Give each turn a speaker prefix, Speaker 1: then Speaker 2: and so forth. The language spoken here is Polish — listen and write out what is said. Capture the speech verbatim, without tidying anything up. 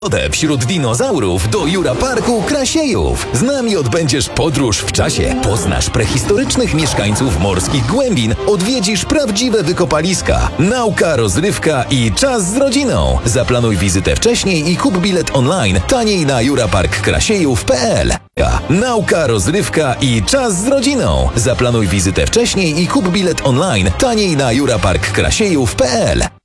Speaker 1: Wśród dinozaurów do Jura Parku Krasiejów. Z nami odbędziesz podróż w czasie. Poznasz prehistorycznych mieszkańców morskich głębin. Odwiedzisz prawdziwe wykopaliska. Nauka, rozrywka i czas z rodziną. Zaplanuj wizytę wcześniej i kup bilet online taniej na juraparkkrasiejów kropka p l. Nauka, rozrywka i czas z rodziną. Zaplanuj wizytę wcześniej i kup bilet online taniej na juraparkkrasiejów kropka p l.